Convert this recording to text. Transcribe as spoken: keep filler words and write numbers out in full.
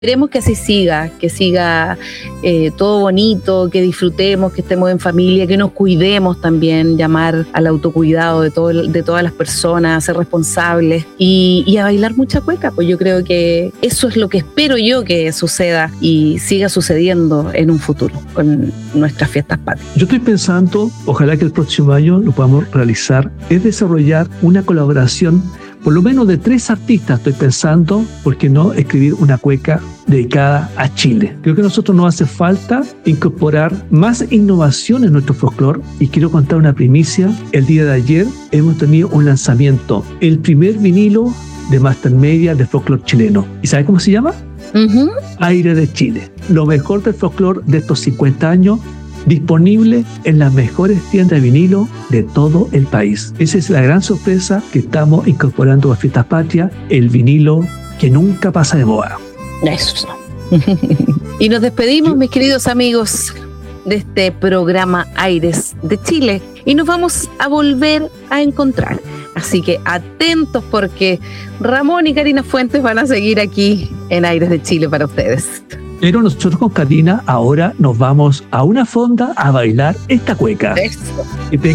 Queremos que así siga, que siga eh, todo bonito, que disfrutemos, que estemos en familia, que nos cuidemos también, llamar al autocuidado de, todo, de todas las personas, ser responsables y, y a bailar mucha cueca. Pues yo creo que eso es lo que espero yo que suceda y siga sucediendo en un futuro con nuestras fiestas patrias. Yo estoy pensando, ojalá que el próximo año lo podamos realizar, es desarrollar una colaboración por lo menos de tres artistas. Estoy pensando, ¿por qué no escribir una cueca dedicada a Chile? Creo que a nosotros nos hace falta incorporar más innovación en nuestro folclore y quiero contar una primicia. El día de ayer hemos tenido un lanzamiento, el primer vinilo de Master Media de folclore chileno. ¿Y sabe cómo se llama? Uh-huh. Aire de Chile. Lo mejor del folclore de estos cincuenta años, disponible en las mejores tiendas de vinilo de todo el país. Esa es la gran sorpresa que estamos incorporando a Fiestas Patrias, el vinilo que nunca pasa de moda. Eso. Y nos despedimos, mis queridos amigos, de este programa Aires de Chile y nos vamos a volver a encontrar. Así que atentos porque Ramón y Karina Fuentes van a seguir aquí en Aires de Chile para ustedes. Pero nosotros con Karina ahora nos vamos a una fonda a bailar esta cueca. Eso.